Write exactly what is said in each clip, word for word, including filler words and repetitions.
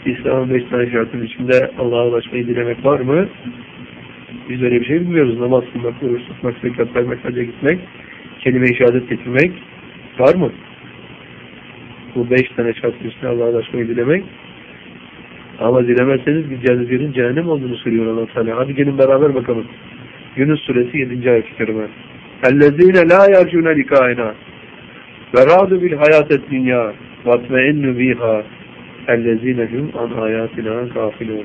İslam'ın beş tane şartının içinde Allah'a ulaşmayı dilemek var mı? Biz öyle bir şey bilmiyoruz. Namaz kılmak, oruç tutmak, zekat vermek, hacca gitmek, kelime-i şehadet getirmek var mı? Bu beş tane şartın içinde Allah'a ulaşmayı dilemek. Ama dilemezseniz gideceğiniz yerin cehennem olduğunu söylüyor Allah Teala. Hadi gelin beraber bakalım. Yunus suresi yedinci ayet-i kerime. اَلَّذ۪ينَ لَا يَرْجُونَ لِكَائِنَا وَرَادُ بِالْحَيَاةِ الدُّنْيَا وَاتْمَئِنُّ بِيهَا اَلَّذ۪ينَ هُمْ عَنْ آيَاتِنَا غَافِلُونَ.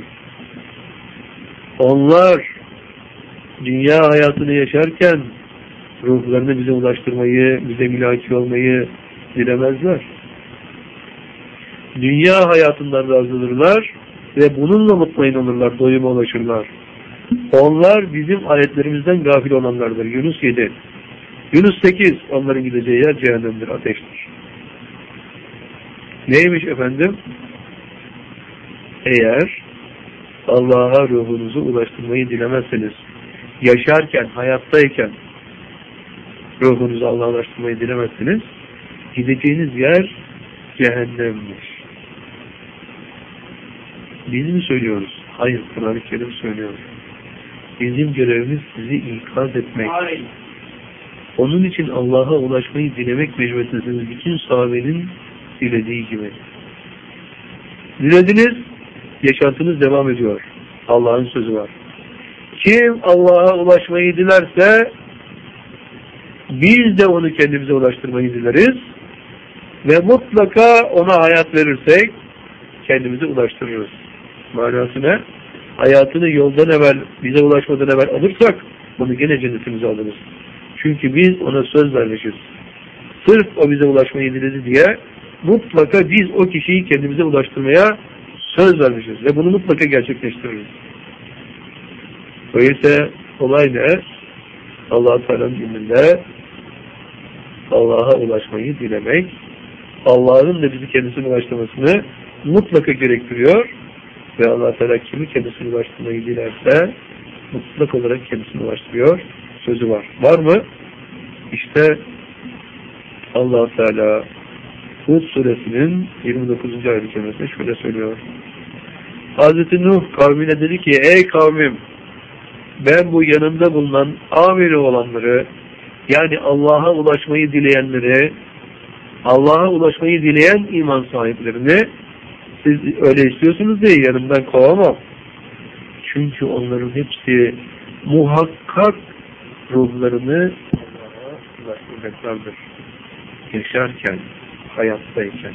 Onlar dünya hayatını yaşarken ruhlarını bize ulaştırmayı, bize mülaki olmayı dilemezler. Dünya hayatından razıdırlar ve bununla mutmain olurlar, doyuma ulaşırlar. Onlar bizim ayetlerimizden gafil olanlardır. Yunus yedi. Yunus sekiz. Onların gideceği yer cehennemdir, ateştir. Neymiş efendim? Eğer Allah'a ruhunuzu ulaştırmayı dilemezseniz, yaşarken, hayattayken ruhunuzu Allah'a ulaştırmayı dilemezseniz, gideceğiniz yer cehennemdir. Biz mi söylüyoruz? Hayır, Kur'an-ı Kerim söylüyor. Bizim görevimiz sizi ikaz etmek. Hayır. Onun için Allah'a ulaşmayı dilemek mecburiyetindesiniz. Bütün sahabenin dilediği gibi. Dilediniz, yaşantınız devam ediyor. Allah'ın sözü var. Kim Allah'a ulaşmayı dilerse biz de onu kendimize ulaştırmayı dileriz ve mutlaka ona hayat verirsek kendimize ulaştırırız. Manası ne? Hayatını yoldan evvel, bize ulaşmadan evvel alırsak onu gene cennetimize alırız. Çünkü biz ona söz vermişiz. Sırf o bize ulaşmayı diledi diye mutlaka biz o kişiyi kendimize ulaştırmaya söz vermişiz. Ve bunu mutlaka gerçekleştiririz. Öyleyse olay ne? Allah-u Teala'nın dininde Allah'a ulaşmayı dilemek, Allah'ın da bizi kendisine ulaştırmasını mutlaka gerektiriyor. Ve Allah Teala kimi kendisine ulaştırmayı dilerse mutlak olarak kendisine ulaştırıyor. Sözü var. Var mı? İşte Allah Teala Hud suresinin yirmi dokuzuncu ayet-i kerimesinde şöyle söylüyor. Hazreti Nuh kavmine dedi ki, ey kavmim, ben bu yanımda bulunan amiri olanları, yani Allah'a ulaşmayı dileyenleri, Allah'a ulaşmayı dileyen iman sahiplerini siz öyle istiyorsunuz diye yanımdan kovamam. Çünkü onların hepsi muhakkak ruhlarını Allah'a ulaştıracaklardır. Yaşarken, hayattayken.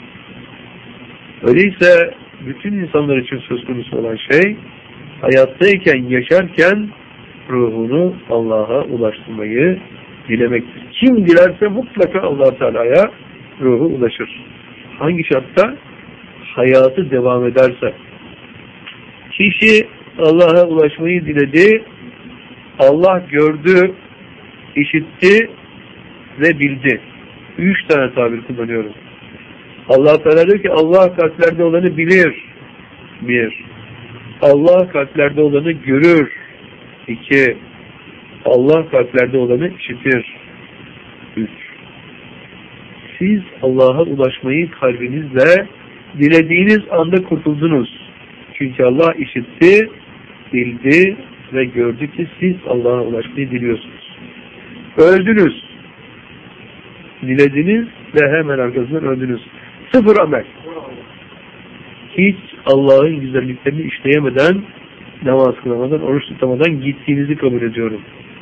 Öyleyse bütün insanlar için söz konusu olan şey, hayattayken, yaşarken ruhunu Allah'a ulaştırmayı dilemektir. Kim dilerse mutlaka Allah Teala'ya ruhu ulaşır. Hangi şartta? Hayatı devam ederse. Kişi Allah'a ulaşmayı diledi, Allah gördü, işitti ve bildi. Üç tane tabir kullanıyorum. Allah Teala diyor ki Allah kalplerde olanı bilir. Bir. Allah kalplerde olanı görür. İki. Allah kalplerde olanı işitir. Üç. Siz Allah'a ulaşmayı kalbinizle dilediğiniz anda kurtuldunuz. Çünkü Allah işitti, bildi ve gördü ki siz Allah'a ulaşmayı diliyorsunuz. Öldünüz. Dilediniz ve hemen arkasından öldünüz. Sıfır amel. Hiç Allah'ın güzelliklerini işleyemeden, namaz kılamadan, oruç tutamadan gittiğinizi kabul ediyorum.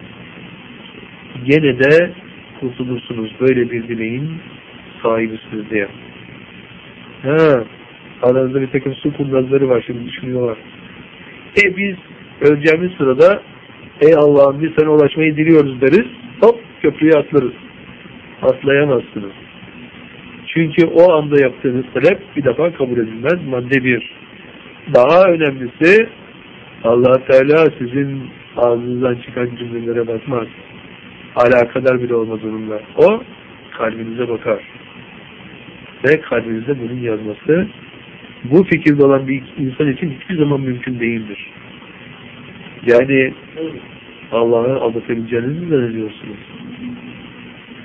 Gene de kurtulursunuz. Böyle bir dileğin sahibisiniz diye. Ha, aranızda bir takım su kurnazları var, şimdi düşünüyorlar. E biz öleceğimiz sırada ey Allah'ım biz sana ulaşmayı diliyoruz deriz. Hop köprüye atlarız. Atlayamazsınız. Çünkü o anda yaptığınız talep bir defa kabul edilmez. Madde bir. Daha önemlisi Allah Teala sizin ağzınızdan çıkan cümlelere bakmaz. Alakadar bile olmaz onunla. O kalbinize bakar. Ve kalbinizde bunun yazması bu fikirde olan bir insan için hiçbir zaman mümkün değildir. Yani Allah'ı aldatabileceğinizi mi zannediyorsunuz?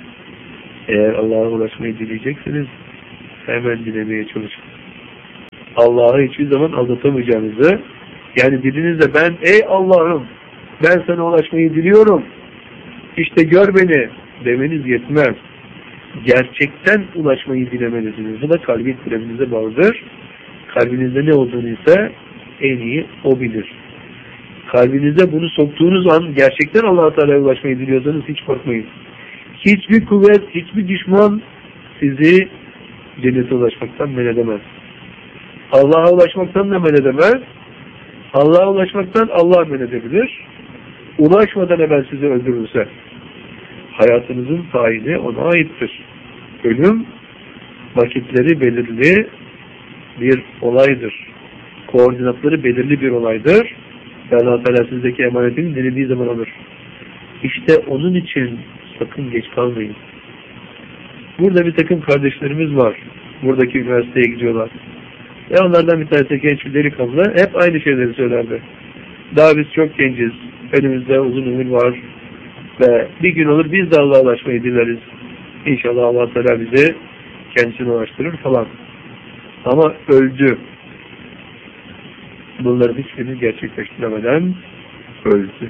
Eğer Allah'a ulaşmayı dileyecekseniz hemen dilemeye çalışın. Allah'ı hiçbir zaman aldatamayacağınızı, yani dilinizle ben ey Allah'ım ben sana ulaşmayı diliyorum, işte gör beni demeniz yetmez. Gerçekten ulaşmayı dilemelisiniz. Bu da kalbi kalbinize bağlıdır. Kalbinizde ne olduğunu ise en iyi o bilir. Kalbinize bunu soktuğunuz an gerçekten Allah-u Teala'ya ulaşmayı diliyorsanız hiç korkmayın. Hiçbir kuvvet, hiçbir düşman sizi cennete ulaşmaktan men edemez. Allah'a ulaşmaktan da men edemez. Allah'a ulaşmaktan Allah men edebilir. Ulaşmadan evvel sizi öldürürse hayatınızın tayini ona aittir. Ölüm vakitleri belirli bir olaydır. Koordinatları belirli bir olaydır. Allah Teala sizdeki emanetini dilediği zaman alır. İşte onun için sakın geç kalmayın. Burada bir takım kardeşlerimiz var. Buradaki üniversiteye gidiyorlar. Ve onlardan bir tanesi genç bir delikanlı hep aynı şeyleri söylerdi. Daha biz çok genciz. Önümüzde uzun ömür var. Ve bir gün olur biz de Allah'a ulaşmayı dileriz. İnşallah Allah Teala bizi kendisine ulaştırır falan. Ama öldü. Bunların hiçbirini gerçekleştiremeden öldü.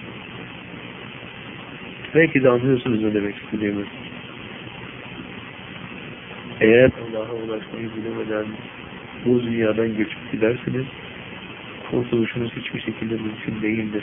Belki de anlıyorsunuz ne demek istediğimi. Eğer Allah'a ulaşmayı bilemeden bu dünyadan göçüp giderseniz kurtuluşunuz hiçbir şekilde mümkün değildir.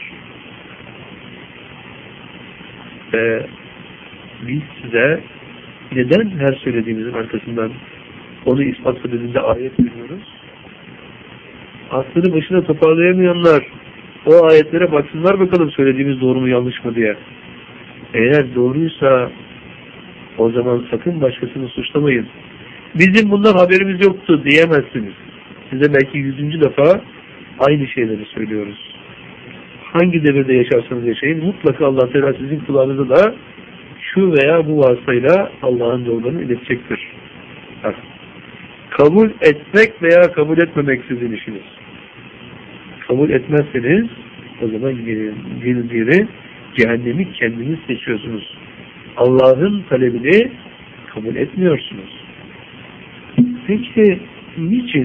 Ve biz size neden her söylediğimizin arkasından onu ispatladığında ayet veriyoruz? Aklını başına toparlayamayanlar o ayetlere baksınlar bakalım söylediğimiz doğru mu yanlış mı diye. Eğer doğruysa o zaman sakın başkasını suçlamayın. Bizim bundan haberimiz yoktu diyemezsiniz. Size belki yüzüncü defa aynı şeyleri söylüyoruz. Hangi devirde yaşarsanız yaşayın mutlaka Allah Teala sizin kulağınıza da şu veya bu vasıtayla Allah'ın yollarını iletecektir. Bak, kabul etmek veya kabul etmemek sizin işiniz. Kabul etmezseniz o zaman gelin yeri cehennemi kendiniz seçiyorsunuz. Allah'ın talebini kabul etmiyorsunuz. Peki niçin?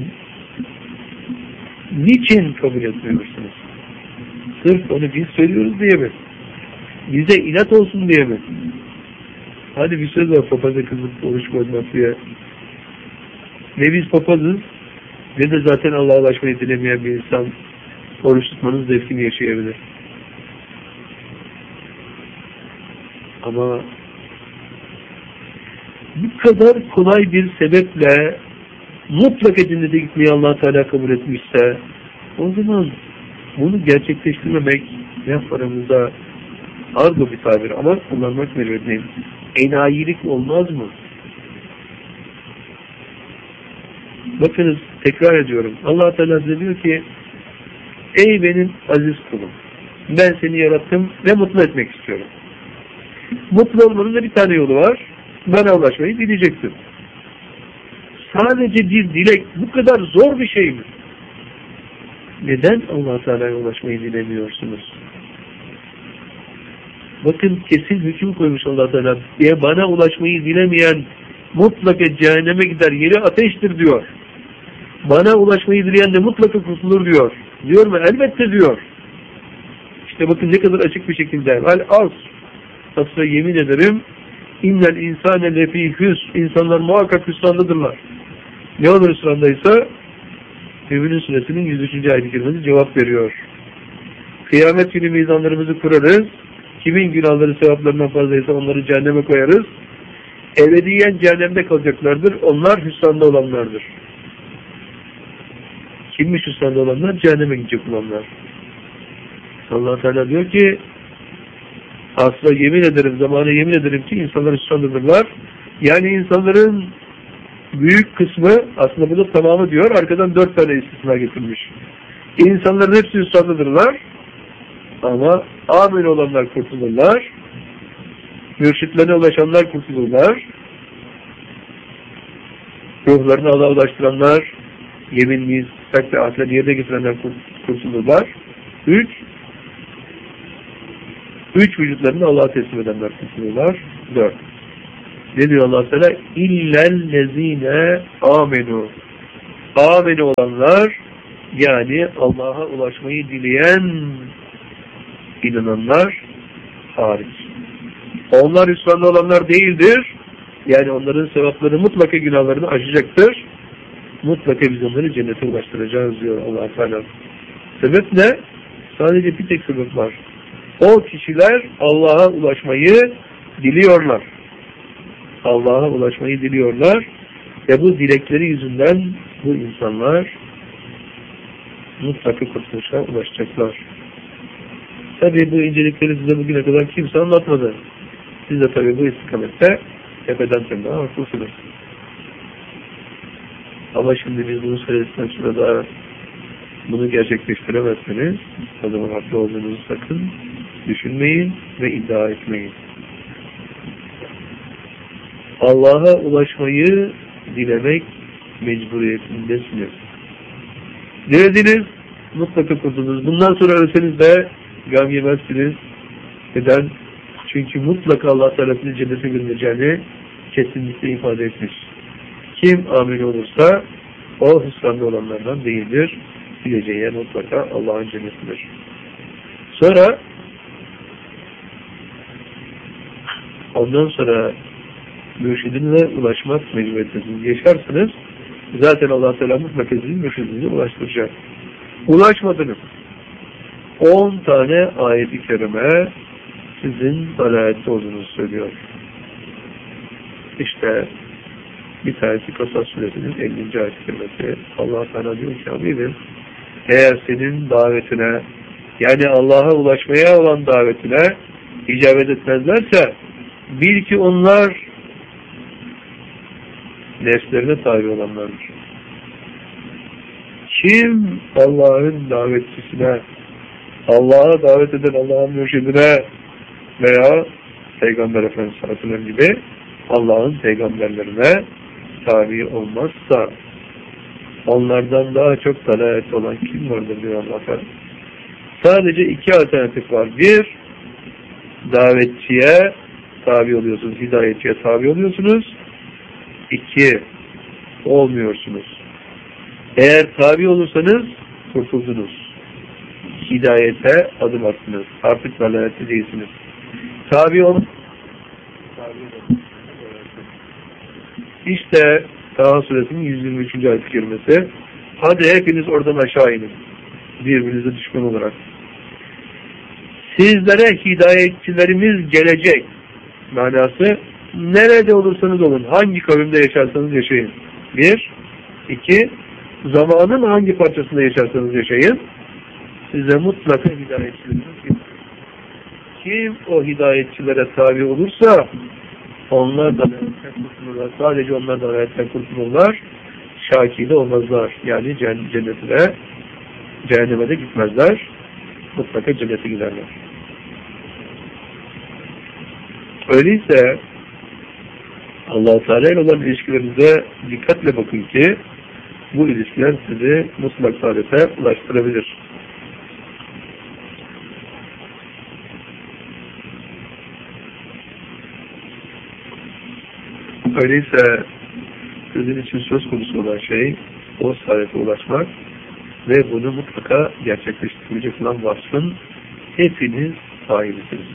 Niçin kabul etmiyorsunuz? Sırf onu biz söylüyoruz diye mi? Bize inat olsun diye mi? Hadi bir söz var papaza kızıp oruç koymak diye. Ne biz papazız ne de zaten Allah'a ulaşmayı dilemeyen bir insan oruç tutmanın zevkini yaşayabilir. Ama bu kadar kolay bir sebeple mutlaka cennete gitmeyi Allah Teala kabul etmişse o zaman bunu gerçekleştirmemek laf aramızda argo bir tabir ama kullanmak mecburiyetindeyim. Enayilik olmaz mı? Bakınız tekrar ediyorum. Allah Teala size diyor ki ey benim aziz kulum ben seni yarattım ve mutlu etmek istiyorum. Mutlu olmanın da bir tane yolu var. Bana ulaşmayı dileyeceksin. Sadece bir dilek bu kadar zor bir şey mi? Neden Allah Teala'ya ulaşmayı dilemiyorsunuz? Bakın kesin hüküm koymuş Allah Teala diye bana ulaşmayı dilemeyen mutlaka cehenneme gider yeri ateştir diyor. Bana ulaşmayı dileyen de mutlaka kurtulur diyor. Diyor mu? Elbette diyor. İşte bakın ne kadar açık bir şekilde. Vel az. Asla yemin ederim innel insane lefî hüs. İnsanlar muhakkak hüsrandadırlar. Ne olur hüsrandaysa Mü'minin suresinin yüz üçüncü ayet-i kerimesi cevap veriyor. Kıyamet günü mizanlarımızı kurarız. Kimin günahları sevaplarından fazlaysa onları cehenneme koyarız. Ebediyen cehennemde kalacaklardır. Onlar hüsranda olanlardır. Kimmiş hüsranda olanlar? Cehenneme gidecek olanlar. Allah Teala diyor ki asla yemin ederim, zamana yemin ederim ki insanlar hüsrandadırlar. Yani insanların büyük kısmı aslında burada tamamı diyor. Arkadan dört tane istisna getirmiş. İnsanların hepsi hüsrandadırlar. Ama amin olanlar kurtulurlar. Mürşitlerine ulaşanlar kurtulurlar. Ruhlarını Allah'a ulaştıranlar, yemin, misak ve ahdlerini yerine getirenler kurtulurlar. Üç, üç vücutlarını Allah'a teslim edenler kurtulurlar. Dört. Ne diyor Allah Teala? İllellezine amenu. ameli olanlar, yani Allah'a ulaşmayı dileyen inananlar hariç. Onlar hüsranda olanlar değildir. Yani onların sevapları mutlaka günahlarını aşacaktır. Mutlaka biz onları cennete ulaştıracağız diyor Allah Teala. Sebep ne? Sadece bir tek sebep var. O kişiler Allah'a ulaşmayı diliyorlar. Allah'a ulaşmayı diliyorlar ve bu dilekleri yüzünden bu insanlar mutlaka kurtuluşa ulaşacaklar. Tabi bu incelikleri size bugüne kadar kimse anlatmadı. Siz de tabi bu istikamette tepeden tepeden haklısınız. Ama şimdi biz bunu söyledikten sonra da bunu gerçekleştiremezseniz o zaman haklı olduğunuzu sakın düşünmeyin ve iddia etmeyin. Allah'a ulaşmayı dilemek mecburiyetindesiniz. Dilediniz, mutlaka kurtuldunuz. Bundan sonra ölseniz de gam yemezsiniz. Neden? Çünkü mutlaka Allah Teala'nın cennete göndereceğini kesinlikle ifade etmiş. Kim amel olursa o hüsranda olanlardan değildir. Bileceği yer mutlaka Allah'ın cennetidir. Sonra ondan sonra mürşidinle ulaşmak mecburiyetiniz. Yaşarsınız. Zaten Allah Teala mutlaka sizin mürşidinize ulaştıracak. Ulaşmadınız. On tane ayet-i kerime sizin dalalette olduğunuzu söylüyor. İşte bir tanesi Kasas Suresinin ellinci ayet-i kerimesi. Allah Teala diyor ki Habibim, eğer senin davetine, yani Allah'a ulaşmaya olan davetine icabet etmezlerse bil ki onlar nefslerine tabi olanlardır. Kim Allah'ın davetçisine, Allah'a davet eden Allah'ın mürşidine veya Peygamber Efendimiz sallallahu aleyhi ve sellem gibi Allah'ın peygamberlerine tabi olmazsa onlardan daha çok dalalet olan kim vardır diyor Allah Teala. Sadece iki alternatif var. Bir, davetçiye tabi oluyorsunuz, hidayetçiye tabi oluyorsunuz. İki, olmuyorsunuz. Eğer tabi olursanız kurtuldunuz. Hidayete adım attınız. Artık dalalette değilsiniz. Tabi olun. İşte Taha Suresinin yüz yirmi üçüncü ayet-i kerimesi. Hadi hepiniz oradan aşağı inin. Birbirinize düşman olarak. Sizlere hidayetçilerimiz gelecek. Manası, nerede olursanız olun, hangi kavimde yaşarsanız yaşayın. Bir, iki, zamanın hangi parçasında yaşarsanız yaşayın, size mutlaka hidayetçilerimiz gelecek. Kim o hidayetçilere tabi olursa onlar da kurtulurlar. Sadece onlar da hayatten kurtulurlar. Şakide olmazlar. Yani cennetine, cehenneme de gitmezler. Mutlaka cennete giderler. Öyleyse Allah-u Teala ile olan ilişkilerinize dikkatle bakın ki bu ilişkiler sizi mutlak saadete ulaştırabilir. Öyleyse sizin için söz konusu olan şey o saadete ulaşmak ve bunu mutlaka gerçekleştirecek olan vasfın hepiniz sahibisiniz.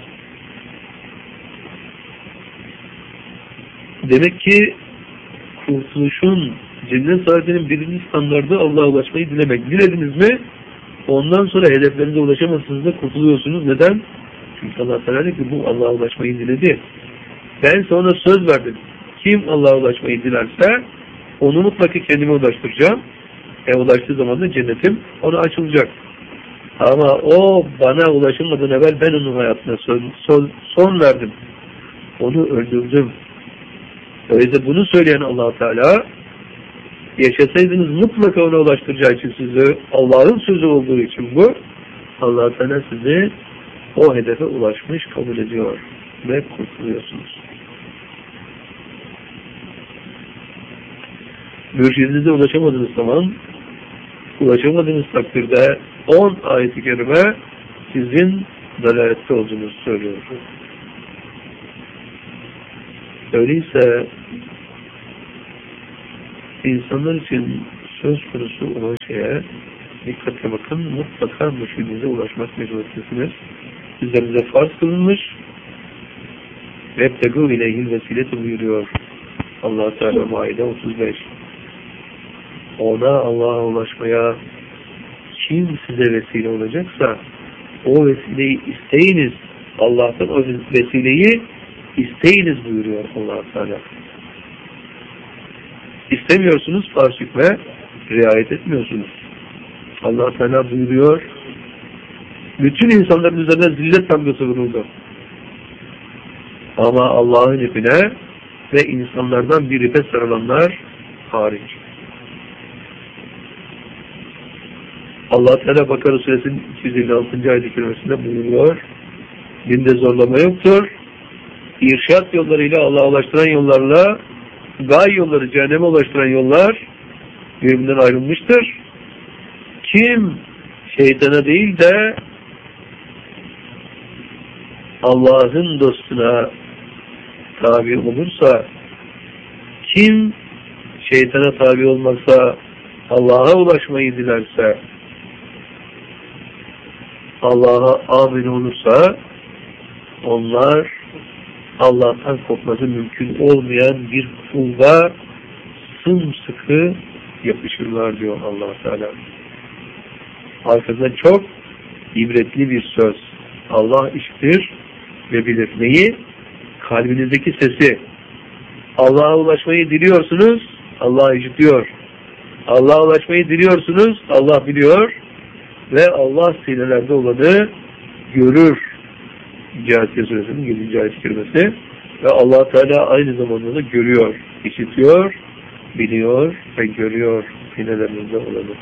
Demek ki kurtuluşun, cennet saadetinin birinci standardı Allah'a ulaşmayı dilemek. Dilediniz mi? Ondan sonra hedeflerinize ulaşamazsınız da kurtuluyorsunuz. Neden? Çünkü Allah Teala diyor ki bu Allah'a ulaşmayı diledi. Ben sana söz verdim. Kim Allah'a ulaşmayı dilerse onu mutlaka kendime ulaştıracağım. E ulaştığı zaman da cennetim ona açılacak. Ama o bana ulaşılmadan evvel ben onun hayatına son, son, son verdim. Onu öldürdüm. Öyleyse bunu söyleyen Allah Teala, yaşasaydınız mutlaka ona ulaştıracağı için sizi, Allah'ın sözü olduğu için bu, Allah Teala sizi o hedefe ulaşmış kabul ediyor ve kurtuluyorsunuz. Mürşidinize ulaşamadığınız zaman, ulaşamadığınız takdirde on ayet-i kerime sizin dalalette olduğunuzu söylüyor. Öyleyse insanlar için söz konusu olan şeye dikkatle bakın. Mutlaka mürşidinize ulaşmak mecburiyetindesiniz. Üzerinize farz kılınmış ve tegû ileyhil vesileti buyuruyor Allah Teala Maide otuz beş. Ona, Allah'a ulaşmaya kim size vesile olacaksa o vesileyi isteyiniz. Allah'tan o vesileyi isteyiniz buyuruyor Allah Teala. İstemiyorsunuz, farz hükme riayet etmiyorsunuz. Allah Teala buyuruyor, bütün insanların üzerine zillet damgası vuruldu. Ama Allah'ın ipine ve insanlardan bir ipe sarılanlar hariç. Allah Teala Bakara Suresinin iki yüz elli altıncı ayet-i kerimesinde buyuruyor, dinde zorlama yoktur. İrşad yollarıyla Allah'a ulaştıran yollarla gay yolları, cehenneme ulaştıran yollar birbirinden ayrılmıştır. Kim şeytana değil de Allah'ın dostuna tabi olursa, kim şeytana tabi olmazsa, Allah'a ulaşmayı dilerse, Allah'a amin olursa, onlar Allah'tan kopması mümkün olmayan bir kulda sımsıkı yapışırlar diyor Allah Teala. Arkasında çok ibretli bir söz. Allah işitir ve bilir. Neyi? Kalbinizdeki sesi. Allah'a ulaşmayı diliyorsunuz, Allah işitiyor. Allah'a ulaşmayı diliyorsunuz, Allah biliyor. Ve Allah sinelerde olanı görür. Câsiye Suresinin yedinci ayet-i kerimesi. Ve Allah Teala aynı zamanda da görüyor, işitiyor, biliyor ve görüyor sinelerinizde olanı.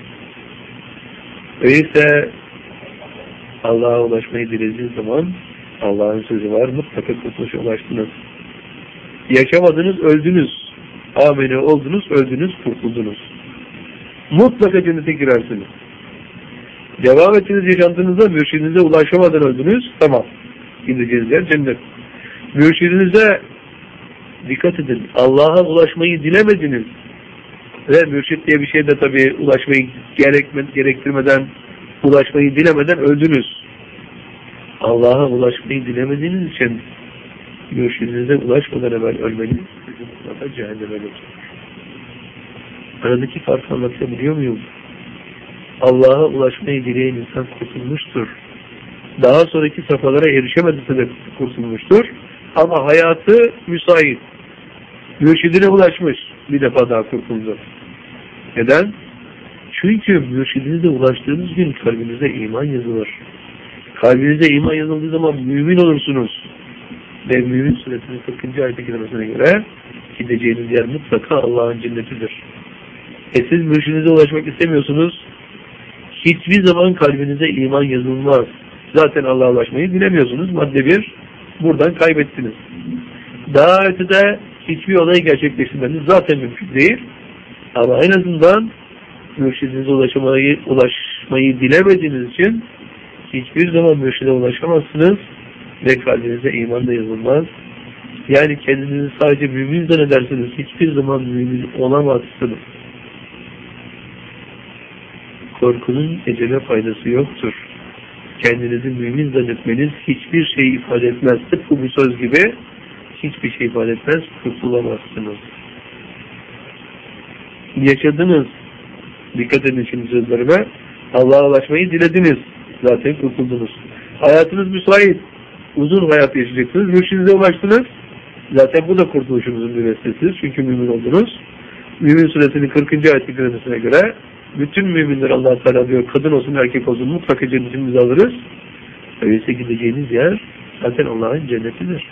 Öyleyse Allah'a ulaşmayı dilediğiniz zaman Allah'ın sözü var, mutlaka kurtuluşa ulaştınız. Yaşamadınız, öldünüz. Amene oldunuz, öldünüz, kurtuldunuz. Mutlaka cennete girersiniz. Devam ettiniz yaşantınızda, mürşidinize ulaşamadan öldünüz, tamam. Gideceğiniz yer cennet. Mürşidinize dikkat edin. Allah'a ulaşmayı dilemediniz. Ve mürşid diye bir şey de tabii ulaşmayı gerektirmeden, ulaşmayı dilemeden öldünüz. Allah'a ulaşmayı dilemediğiniz için mürşidinize ulaşmadan evvel ölmeniz sizin mutlaka cehenneme götürür. Aradaki farkı anlatabiliyor muyum? Allah'a ulaşmayı dileyen insan kurtulmuştur. Daha sonraki safhalara erişemediyse de kurtulmuştur. Ama hayatı müsait. Mürşidine ulaşmış. Bir defa daha kurtuldu. Neden? Çünkü mürşidinize ulaştığınız gün kalbinize iman yazılır. Kalbinize iman yazıldığı zaman mümin olursunuz. Ve Mümin Suresinin kırkıncı ayet-i kerimesine göre gideceğiniz yer mutlaka Allah'ın cennetidir. E siz mürşidinize ulaşmak istemiyorsunuz. Hiçbir zaman kalbinize iman yazılmaz. Zaten Allah'a ulaşmayı bilemiyorsunuz. Madde bir, buradan kaybettiniz. Daha ötede hiçbir olayı gerçekleştirmeniz zaten mümkün değil. Ama en azından mürşidinize ulaşmayı, ulaşmayı dilemediğiniz için hiçbir zaman mürşide ulaşamazsınız ve kalbinize iman da yazılmaz. Yani kendinizi sadece mümin zannedersiniz. Hiçbir zaman mümin olamazsınız. Korkunun ecele faydası yoktur. Kendinizi mümin zannetmeniz hiçbir şey ifade etmez. Tıpkı bu söz gibi hiçbir şey ifade etmez. Kurtulamazsınız. Yaşadınız. Dikkat edin şimdi sözlerime. Allah'a ulaşmayı dilediniz. Zaten kurtuldunuz. Hayatınız müsait. Uzun hayat yaşayacaksınız. Mürşidinize ulaştınız. Zaten bu da kurtuluşunuzun bir vesilesidir. Çünkü mümin oldunuz. Mümin Suresinin kırkıncı ayet-i kerimesine göre bütün müminler Allah Teala diyor, kadın olsun erkek olsun mutlaka cennetimizi alırız. Öyleyse gideceğiniz yer zaten Allah'ın cennetidir.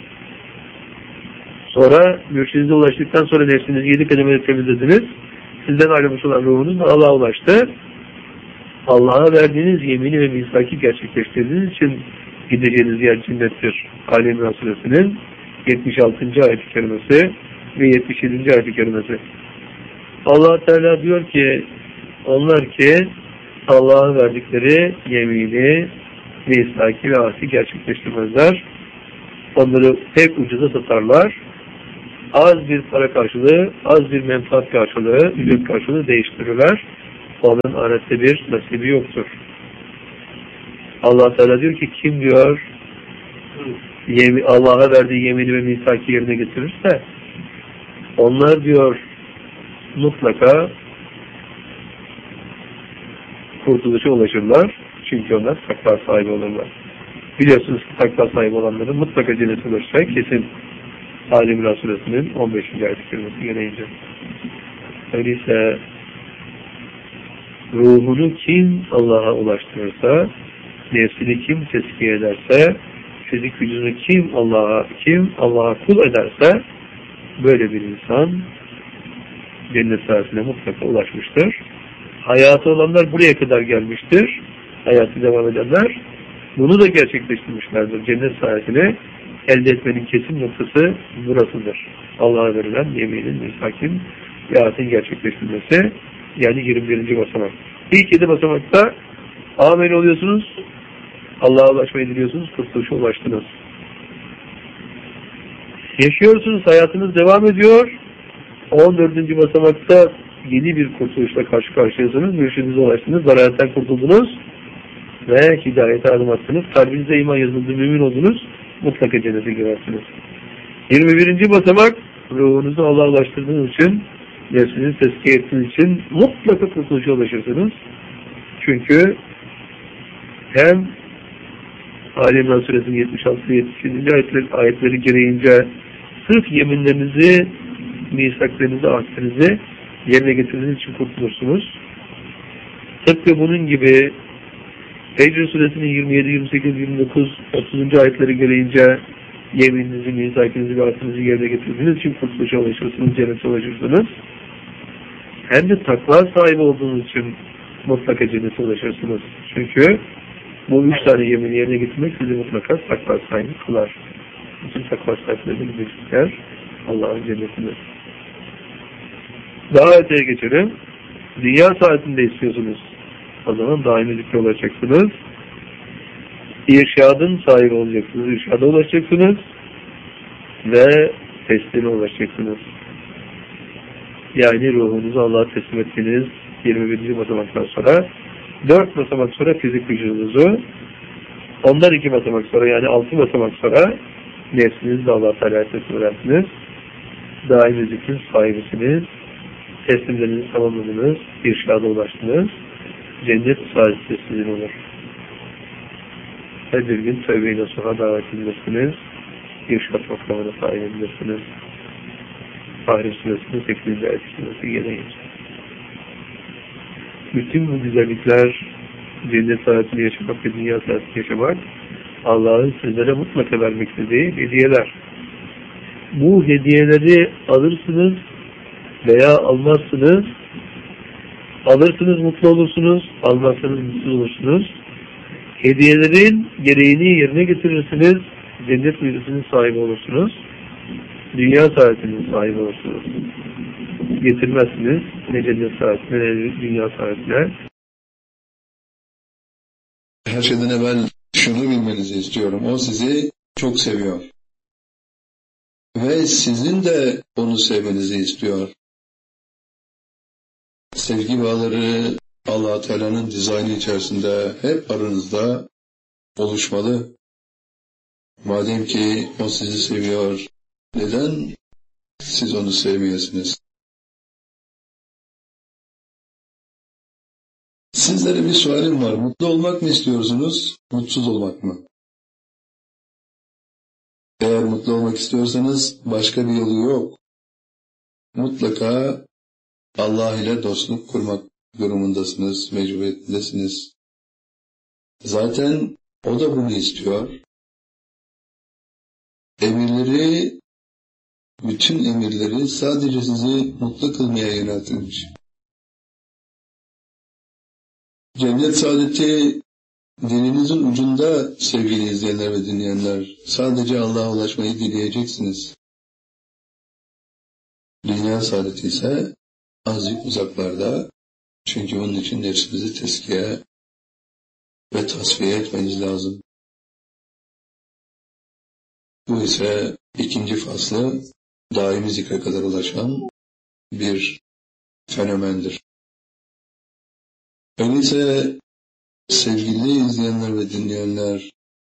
Sonra mürşidinize ulaştıktan sonra nefsinizi yedi kademede temizlediniz. Sizden ayrılmış olan ruhunuz Allah'a ulaştı. Allah'a verdiğiniz yemini ve misaki gerçekleştirdiğiniz için gideceğiniz yer cennettir. Ali İmran Suresinin yetmiş altıncı ayet-i kerimesi ve yetmiş yedinci ayet-i kerimesi. Allah Teala diyor ki, onlar ki Allah'a verdikleri yemini, misaki ve ahdi gerçekleştirmezler. Onları pek ucuza satarlar. az bir para karşılığı, az bir menfaat karşılığı, ücret karşılığı değiştirirler. Onun ahirette bir nasibi yoktur. Allah Teala diyor ki kim diyor Allah'a verdiği yemini ve misaki yerine getirirse onlar diyor mutlaka kurtuluşa ulaşırlar. Çünkü onlar takva sahibi olurlar. Biliyorsunuz ki takva sahibi olanların mutlaka cennete ulaşacağı kesin. Ali İmran Suresinin on beşinci ayet-i kerimesi gereğince. Öyleyse ruhunu kim Allah'a ulaştırırsa, nefsini kim tezkiye ederse, fizik gücünü kim Allah'a kim Allah'a kul ederse, böyle bir insan cennet saatine mutlaka ulaşmıştır. Hayatı olanlar buraya kadar gelmiştir. Hayatı devam edenler bunu da gerçekleştirmişlerdir. Cennet saatini elde etmenin kesin noktası burasıdır. Allah'a verilen yeminin, misakin ve ahdetin gerçekleştirilmesi, yani yirmi birinci basamak. İlk yedi basamakta amin oluyorsunuz, Allah'a ulaşmayı diliyorsunuz, kurtuluşa ulaştınız. Yaşıyorsunuz, hayatınız devam ediyor. on dördüncü basamakta yeni bir kurtuluşla karşı karşıyasınız, mürşidinize ulaştınız, zarareten kurtuldunuz ve hidayete adım attınız. Kalbinize iman yazıldı, mümin oldunuz, mutlaka cennete girersiniz. yirmi birinci basamak, ruhunuzu Allah'a ulaştırdığınız için, nefsinizi tezkiye ettiğiniz için mutlaka kurtuluşa ulaşırsınız. Çünkü hem Ali İmran Suresinin yetmiş altı yetmiş yedi ayetleri, ayetleri gereğince sırf yeminlerinizi, misaklarınızı, ahdinizi yerine getirdiğiniz için kurtulursunuz. Tıpkı bunun gibi Fecr Suresinin yirmi yedi, yirmi sekiz, yirmi dokuz, otuzuncu ayetleri gereğince yemininizi, misakınızı ve ahdinizi yerine getirdiğiniz için kurtuluşa ulaşırsınız, cennete ulaşırsınız. Hem de takva sahibi olduğunuz için mutlaka cennete ulaşırsınız. Çünkü bu üç tane yemini yerine getirmek sizi mutlaka takva sahibi kılar. Bütün takva sahiplerine gidecekler Allah'ın cennetinde. Daha öteye geçelim. Dünya saatinde istiyorsunuz. O zaman daimi zikre olacaksınız. İrşadın sahibi olacaksınız. İrşada ulaşacaksınız. Ve teslime ulaşacaksınız. Yani ruhunuzu Allah'a teslim ettiğiniz yirmi birinci basamaktan sonra dört basamak sonra fizik vücudunuzu, ondan iki basamak sonra yani altı basamak sonra nefsinizi de Allah-u Teala'ya teslim edersiniz. Daimi zikrin sahibisiniz. Teslimlerinizi tamamladınız. İrşada ulaştınız. Cennet saadeti sizin olur. Her bir gün tövbe-i nasuha davet edilirsiniz. İrşad makamına sahip edilirsiniz. Fahri Suresinin sekizinci ayet kerimesi gereğince. Bütün bu güzellikler, cennet saadetini yaşamak ve dünya saadetini yaşamak, Allah'ın sizlere mutlaka vermek istediği hediyeler. Bu hediyeleri alırsınız veya almazsınız. Alırsınız, mutlu olursunuz. Almazsanız mutsuz olursunuz. Hediyelerin gereğini yerine getirirsiniz. Cennet müjdesinin sahibi olursunuz. Dünya saadetinin sahibi olursunuz. Getirmezsiniz. Ne cennet saadetine ne dünya saadetine. Her şeyden evvel şunu bilmenizi istiyorum. O sizi çok seviyor. Ve sizin de onu sevmenizi istiyor. Sevgi bağları Allah-u Teala'nın dizaynı içerisinde hep aranızda oluşmalı. Madem ki o sizi seviyor, neden siz onu sevmeyesiniz? Sizlere bir sualim var. Mutlu olmak mı istiyorsunuz, mutsuz olmak mı? Eğer mutlu olmak istiyorsanız başka bir yolu yok. Mutlaka Allah ile dostluk kurmak durumundasınız, mecburiyetindesiniz. Zaten o da bunu istiyor. Emirleri, bütün emirleri sadece sizi mutlu kılmaya yöneltilmiş. Cennet saadeti dilinizin ucunda sevgili izleyenler ve dinleyenler. Sadece Allah'a ulaşmayı dileyeceksiniz. Dünya saadeti ise azıcık uzaklarda. Çünkü onun için nefsinizi teskiye ve tasfiye etmeniz lazım. Bu ise ikinci faslı daimi zikre kadar ulaşan bir fenomendir. Öyleyse sevgili izleyenler ve dinleyenler,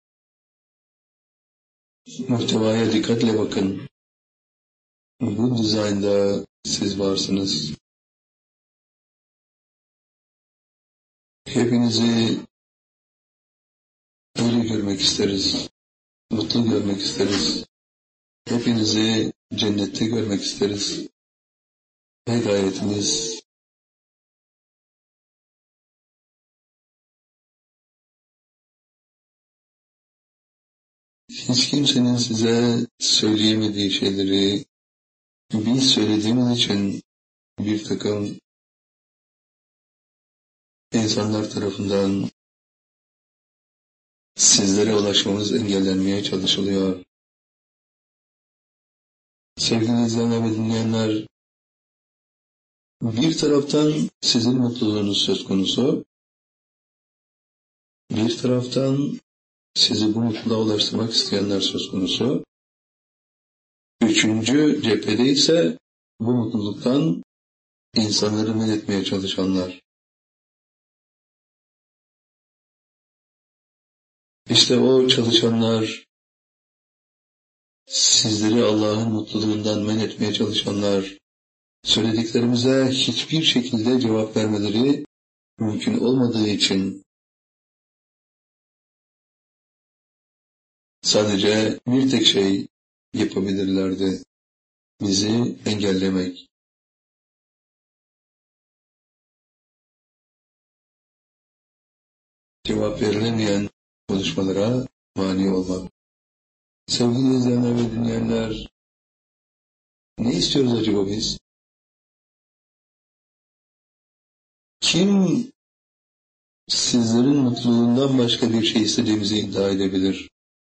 muhtevaya dikkatle bakın. Bu dizaynda siz varsınız. Hepinizi öyle görmek isteriz. Mutlu görmek isteriz. Hepinizi cennette görmek isteriz. Ve gayretimiz hiç kimsenin size söyleyemediği şeyleri biz söylediğimiz için bir takım insanlar tarafından sizlere ulaşmamız engellenmeye çalışılıyor. Sevgili izleyenler ve dinleyenler, bir taraftan sizin mutluluğunuz söz konusu, bir taraftan sizi bu mutluluğa ulaştırmak isteyenler söz konusu. Üçüncü cephede ise bu mutluluktan insanları men etmeye çalışanlar. İşte o çalışanlar, sizleri Allah'ın mutluluğundan men etmeye çalışanlar, söylediklerimize hiçbir şekilde cevap vermeleri mümkün olmadığı için sadece bir tek şey yapabilirlerdi: bizi engellemek. Cevap verilemeyen konuşmalara mani olmak. Sevgili izleyenler ve dinleyenler, ne istiyoruz acaba biz? Kim sizlerin mutluluğundan başka bir şey istediğimizi iddia edebilir?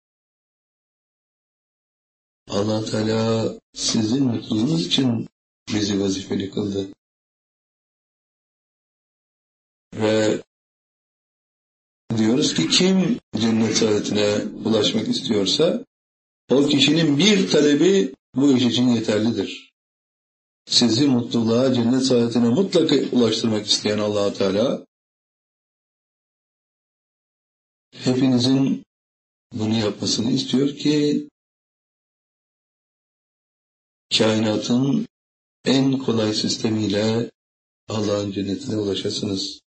Allah Teala sizin mutluluğunuz için bizi vazifeli kıldı. Ve diyoruz ki kim cennet saadetine ulaşmak istiyorsa o kişinin bir talebi bu iş için yeterlidir. Sizi mutluluğa, cennet saadetine mutlaka ulaştırmak isteyen Allah Teala hepinizin bunu yapmasını istiyor ki kainatın en kolay sistemiyle Allah'ın cennetine ulaşasınız.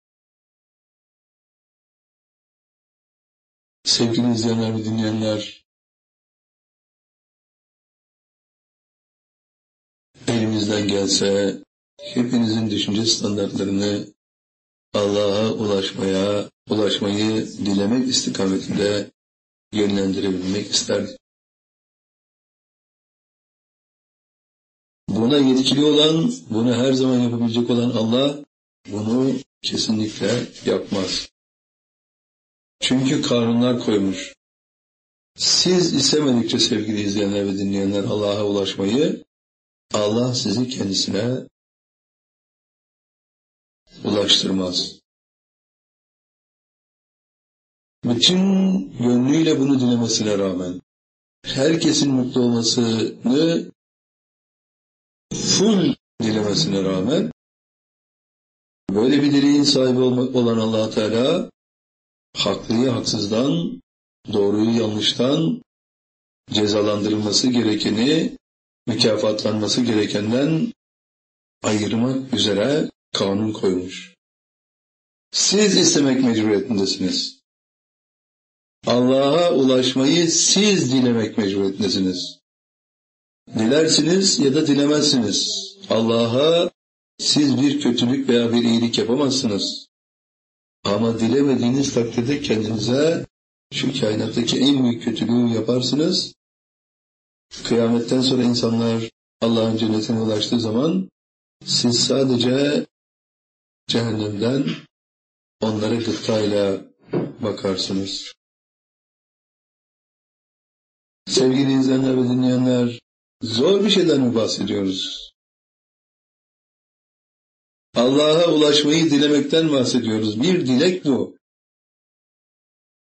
Sevgili izleyenler ve dinleyenler, elimizden gelse hepinizin düşünce standartlarını Allah'a ulaşmaya, ulaşmayı dilemek istikametinde yönlendirebilmek isterdik. Buna yetkili olan, bunu her zaman yapabilecek olan Allah bunu kesinlikle yapmaz. Çünkü kanunlar koymuş. Siz istemedikçe sevgili izleyenler ve dinleyenler Allah'a ulaşmayı, Allah sizi kendisine ulaştırmaz. Bütün gönlüyle bunu dilemesine rağmen, herkesin mutlu olmasını full dilemesine rağmen, böyle bir dileğin sahibi olan Allah Teala, haklıyı haksızdan, doğruyu yanlıştan, cezalandırılması gerekeni, mükafatlanması gerekenden ayırmak üzere kanun koymuş. Siz istemek mecburiyetindesiniz. Allah'a ulaşmayı siz dilemek mecburiyetindesiniz. Dilersiniz ya da dilemezsiniz. Allah'a siz bir kötülük veya bir iyilik yapamazsınız. Ama dilemediğiniz takdirde kendinize şu kainattaki en büyük kötülüğü yaparsınız. Kıyametten sonra insanlar Allah'ın cennetine ulaştığı zaman siz sadece cehennemden onlara gıptayla bakarsınız. Sevgili izleyenler ve dinleyenler, zor bir şeyden mi bahsediyoruz? Allah'a ulaşmayı dilemekten bahsediyoruz. Bir dilek bu.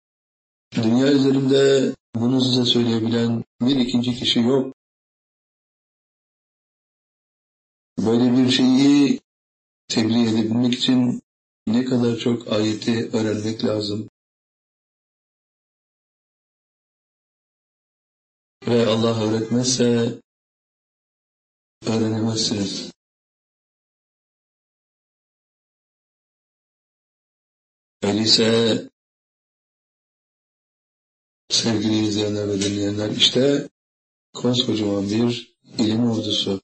Dünya üzerinde bunu size söyleyebilen bir ikinci kişi yok. Böyle bir şeyi tebliğ edebilmek için ne kadar çok ayeti öğrenmek lazım. Ve Allah öğretmezse öğrenemezsiniz. Öyleyse sevgili izleyenler ve dinleyenler, işte koskocaman bir ilim ordusu.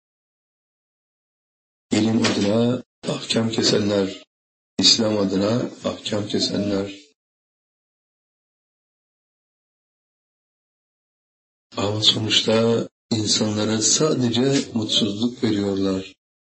İlim adına ahkam kesenler, İslam adına ahkam kesenler. Ama sonuçta insanlara sadece mutsuzluk veriyorlar.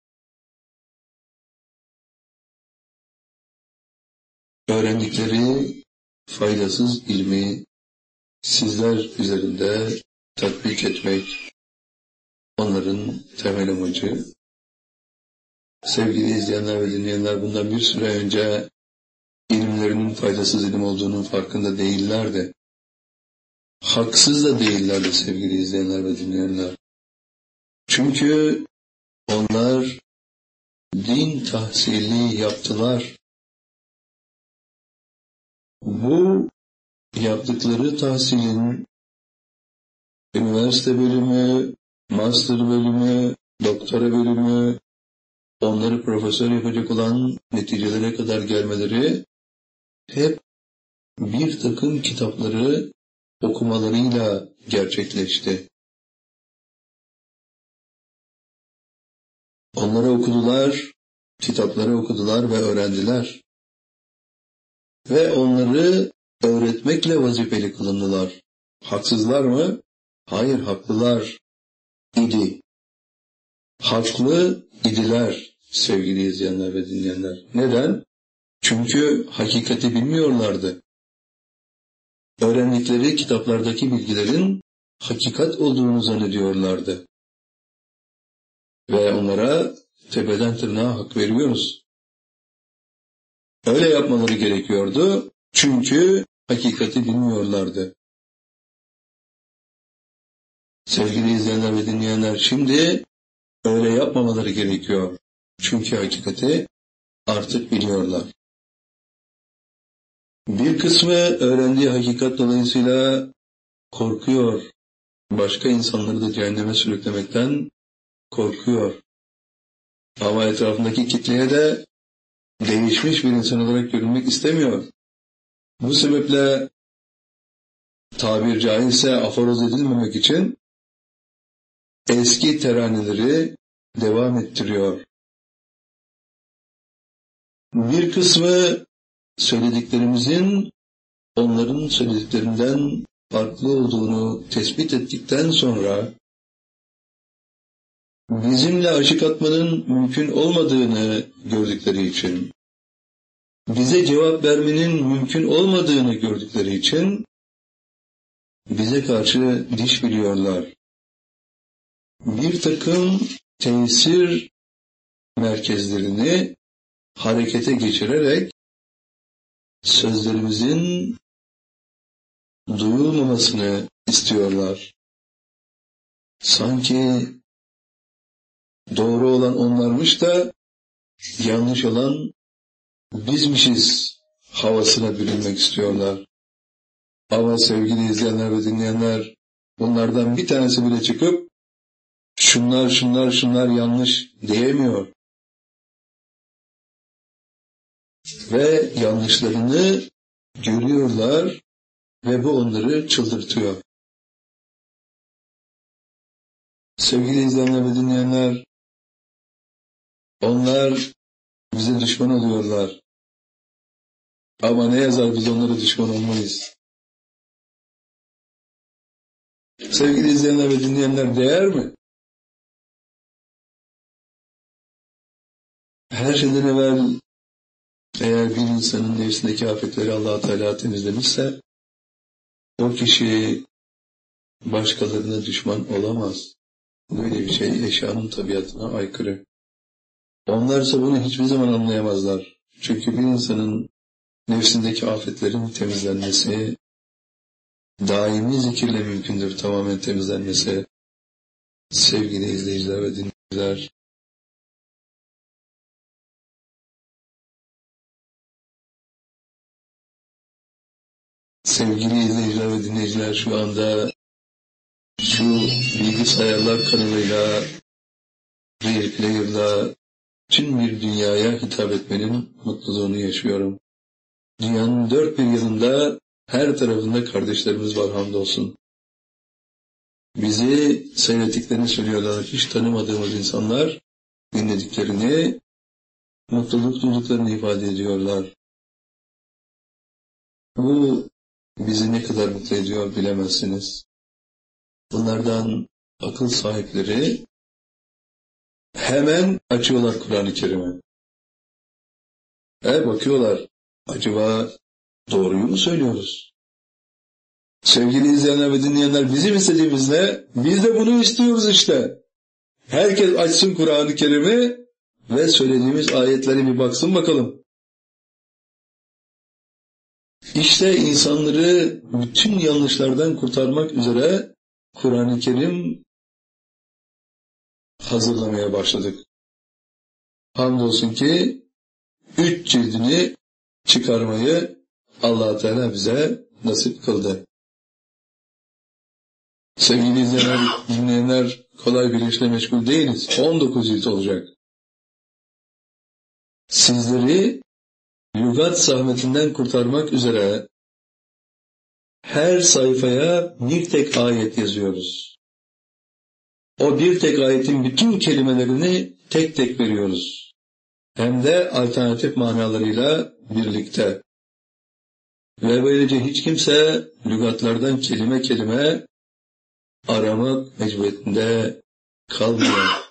Öğrendikleri faydasız ilmi sizler üzerinde tatbik etmek onların temel amacı. Sevgili izleyenler ve dinleyenler, bundan bir süre önce ilimlerinin faydasız ilim olduğunun farkında değillerdi. Haksız da değillerdi sevgili izleyenler ve dinleyenler. Çünkü onlar din tahsili yaptılar. Bu yaptıkları tahsilin üniversite bölümü, master bölümü, doktora bölümü, onları profesör yapacak olan neticelere kadar gelmeleri hep bir takım kitapları okumalarıyla gerçekleşti. Onları okudular, kitapları okudular ve öğrendiler. Ve onları öğretmekle vazifeli kılındılar. Haksızlar mı? Hayır, haklılar idi. Haklı idiler sevgili izleyenler ve dinleyenler. Neden? Çünkü hakikati bilmiyorlardı. Öğrendikleri kitaplardaki bilgilerin hakikat olduğunu zannediyorlardı. Ve onlara tepeden tırnağa hak veriyoruz. Öyle yapmaları gerekiyordu çünkü hakikati bilmiyorlardı. Sevgili izleyenler ve dinleyenler, şimdi öyle yapmamaları gerekiyor. Çünkü hakikati artık biliyorlar. Bir kısmı öğrendiği hakikat dolayısıyla korkuyor. Başka insanları da cehenneme sürüklemekten korkuyor. Ama etrafındaki kitleye de değişmiş bir insan olarak görünmek istemiyor. Bu sebeple tabir caizse aforoz edilmemek için eski teraneleri devam ettiriyor. Bir kısmı söylediklerimizin onların söylediklerinden farklı olduğunu tespit ettikten sonra bizimle aşık atmanın mümkün olmadığını gördükleri için, bize cevap vermenin mümkün olmadığını gördükleri için bize karşı diş biliyorlar. Bir takım tesir merkezlerini harekete geçirerek sözlerimizin duyulmamasını istiyorlar. Sanki doğru olan onlarmış da yanlış olan bizmişiz havasına bürünmek istiyorlar. Ama sevgili izleyenler ve dinleyenler, bunlardan bir tanesi bile çıkıp şunlar şunlar şunlar yanlış diyemiyor. Ve yanlışlarını görüyorlar ve bu onları çıldırtıyor. Sevgili izleyenler ve dinleyenler, onlar bize düşman oluyorlar. Ama ne yazar biz onlara düşman olmayız. Sevgili izleyenler ve dinleyenler, değer mi? Her şeyden evvel eğer bir insanın nefsindeki afetleri Allah-u Teala temizlemişse o kişi başkalarına düşman olamaz. Böyle bir şey eşyanın tabiatına aykırı. Onlarsa bunu hiçbir zaman anlayamazlar. Çünkü bir insanın nefsindeki afetlerin temizlenmesi daimi zikirle mümkündür, tamamen temizlenmesi. Sevgili izleyiciler ve dinleyiciler, Sevgili izleyiciler ve dinleyiciler, şu anda şu bilgisayarlar kanalıyla, bir player'la tüm bir dünyaya hitap etmenin mutluluğunu yaşıyorum. Dünyanın dört bir yanında, her tarafında kardeşlerimiz var hamdolsun. Bizi seyrettiklerini söylüyorlar. Hiç tanımadığımız insanlar dinlediklerini, mutluluk duyduklarını ifade ediyorlar. Bu bizi ne kadar mutlu ediyor bilemezsiniz. Bunlardan akıl sahipleri hemen açıyorlar Kur'an-ı Kerim'e. E bakıyorlar, acaba doğruyu mu söylüyoruz? Sevgili izleyenler ve dinleyenler, bizim istediğimiz ne? Biz de bunu istiyoruz işte. Herkes açsın Kur'an-ı Kerim'i ve söylediğimiz ayetlere bir baksın bakalım. İşte insanları bütün yanlışlardan kurtarmak üzere Kur'an-ı Kerim hazırlamaya başladık. Hamdolsun ki üç cildini çıkarmayı Allah Teala bize nasip kıldı. Sevgili izleyenler, dinleyenler, kolay bir işle meşgul değiliz. on dokuz cilt olacak. Sizleri lügat zahmetinden kurtarmak üzere her sayfaya bir tek ayet yazıyoruz. O bir tek ayetin bütün kelimelerini tek tek veriyoruz. Hem de alternatif manalarıyla birlikte. Ve böylece hiç kimse lügatlardan kelime kelime aramak mecburiyetinde kalmıyor.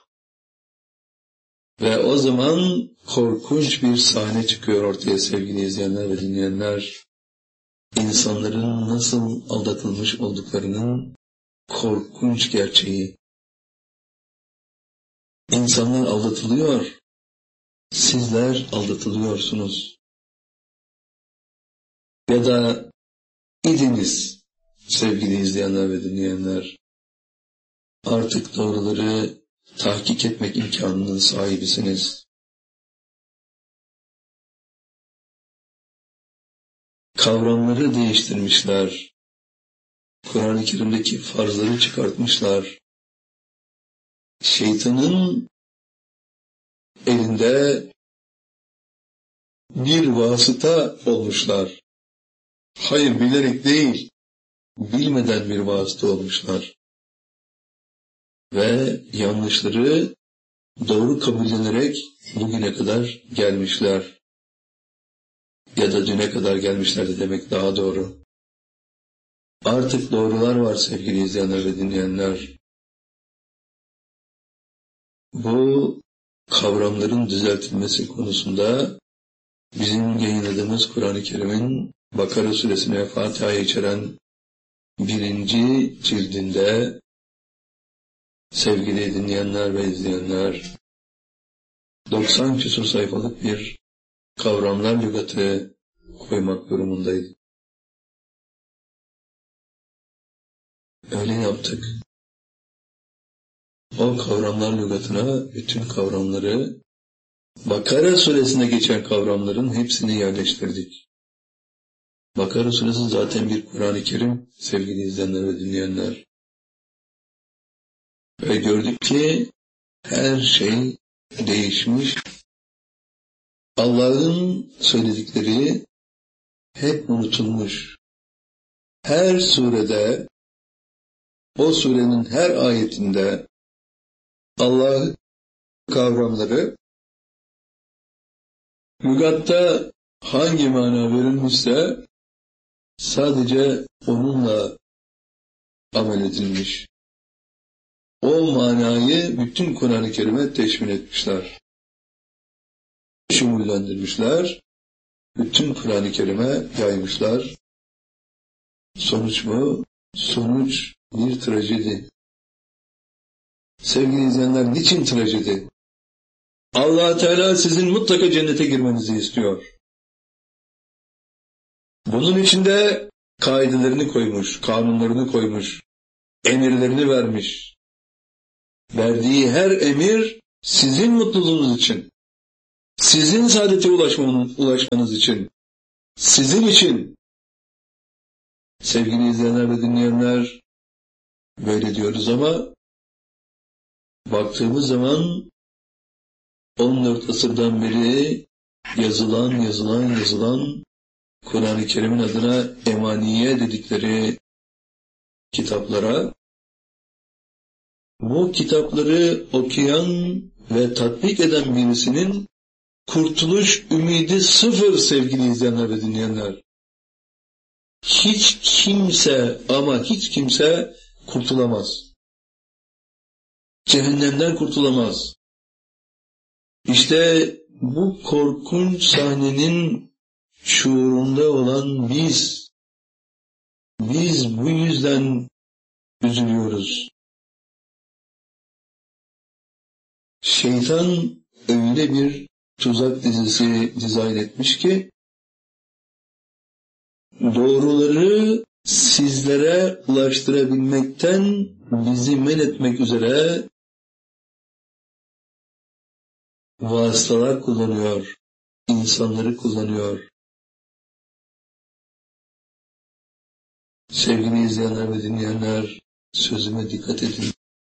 Ve o zaman korkunç bir sahne çıkıyor ortaya sevgili izleyenler ve dinleyenler. İnsanların nasıl aldatılmış olduklarının korkunç gerçeği. İnsanlar aldatılıyor. Sizler aldatılıyorsunuz. Ya da idiniz sevgili izleyenler ve dinleyenler. Artık doğruları tahkik etmek imkanının sahibisiniz. Kavramları değiştirmişler. Kur'an-ı Kerim'deki farzları çıkartmışlar. Şeytanın elinde bir vasıta olmuşlar. Hayır, bilerek değil, bilmeden bir vasıta olmuşlar. Ve yanlışları doğru kabullenerek bugüne kadar gelmişler. Ya da düne kadar gelmişlerdi demek daha doğru. Artık doğrular var sevgili izleyenler ve dinleyenler. Bu kavramların düzeltilmesi konusunda bizim yayınladığımız Kur'an-ı Kerim'in Bakara suresine Fatiha'yı içeren birinci cildinde sevgili dinleyenler ve izleyenler doksan küsur sayfalık bir kavramlar lügatı koymak durumundaydı. Öyle yaptık. O kavramlar lügatına bütün kavramları, Bakara suresinde geçen kavramların hepsini yerleştirdik. Bakara suresi zaten bir Kur'an-ı Kerim sevgili izleyenler ve dinleyenler. Ve gördük ki her şey değişmiş. Allah'ın söyledikleri hep unutulmuş. Her surede, o surenin her ayetinde Allah kavramları lügatta hangi mana verilmişse sadece onunla amel edilmiş. O manayı bütün Kur'an-ı Kerim'e teşmil etmişler. Şumullendirmişler. Bütün Kur'an-ı Kerim'e yaymışlar. Sonuç mu? Sonuç bir trajedi. Sevgili izleyenler, niçin trajedi? Allah Teala sizin mutlaka cennete girmenizi istiyor. Bunun içinde kaidelerini koymuş, kanunlarını koymuş, emirlerini vermiş. Verdiği her emir sizin mutluluğunuz için, sizin saadete ulaşmanız, ulaşmanız için, sizin için. Sevgili izleyenler ve dinleyenler, böyle diyoruz ama baktığımız zaman on dört asırdan beri yazılan, yazılan, yazılan Kur'an-ı Kerim'in adına emaniye dedikleri kitaplara, bu kitapları okuyan ve tatbik eden birisinin kurtuluş ümidi sıfır sevgili izleyenler ve dinleyenler. Hiç kimse ama hiç kimse kurtulamaz. Cehennemden kurtulamaz. İşte bu korkunç sahnenin şuurunda olan biz, biz bu yüzden üzülüyoruz. Şeytan öyle bir tuzak dizisi dizayn etmiş ki, doğruları sizlere ulaştırabilmekten bizi men etmek üzere vasıtalar kullanıyor, insanları kullanıyor. Sevgili izleyenler ve dinleyenler, sözüme dikkat edin.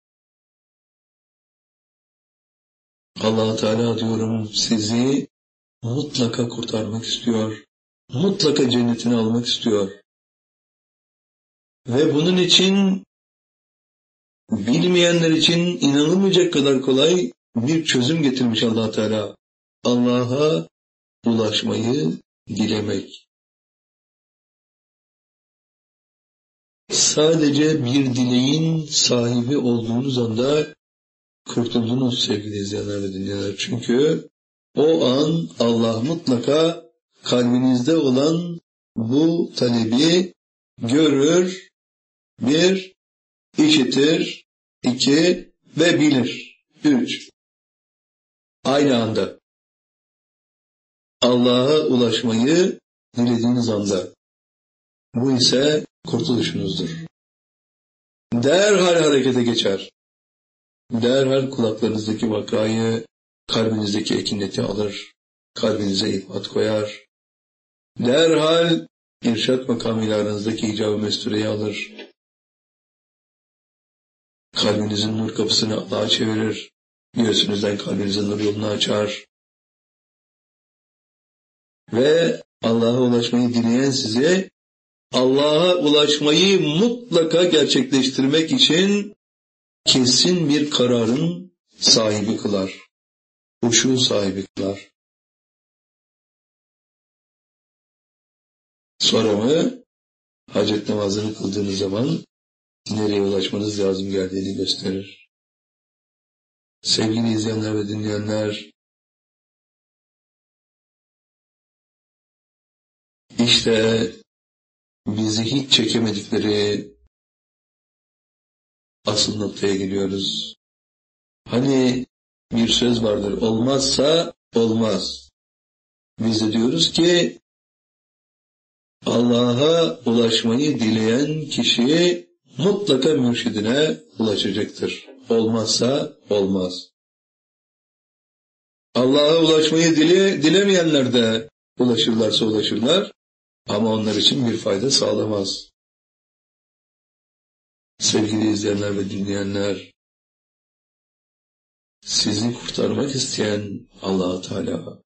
Allah Teala diyorum sizi mutlaka kurtarmak istiyor. Mutlaka cennetine almak istiyor. Ve bunun için bilmeyenler için inanılmayacak kadar kolay bir çözüm getirmiş Allah Teala. Allah'a ulaşmayı dilemek. Sadece bir dileğin sahibi olduğunuz anda kurtuldunuz sevgili izleyenler ve dinleyenler. Çünkü o an Allah mutlaka kalbinizde olan bu talebi görür, bir, işitir, iki ve bilir, üç. Aynı anda Allah'a ulaşmayı dilediğiniz anda. Bu ise kurtuluşunuzdur. Derhal harekete geçer. Derhal kulaklarınızdaki vakayı, kalbinizdeki ekineti alır, kalbinize ifat koyar. Derhal irşat makamıyla aranızdaki icab-ı mestureyi alır. Kalbinizin nur kapısını Allah'a çevirir. Göğsünüzden kalbinizin nur yolunu açar. Ve Allah'a ulaşmayı dileyen size, Allah'a ulaşmayı mutlaka gerçekleştirmek için kesin bir kararın sahibi kılar. Huşu sahibi kılar. Sonra mı hacet namazını kıldığınız zaman nereye ulaşmanız lazım geldiğini gösterir. Sevgili izleyenler ve dinleyenler, işte bizi hiç çekemedikleri asıl noktaya geliyoruz. Hani bir söz vardır, olmazsa olmaz. Biz de diyoruz ki Allah'a ulaşmayı dileyen kişi mutlaka mürşidine ulaşacaktır. Olmazsa olmaz. Allah'a ulaşmayı dile, dilemeyenler de ulaşırlarsa ulaşırlar ama onlar için bir fayda sağlamaz. Sevgili izleyenler ve dinleyenler, sizi kurtarmak isteyen Allah Teala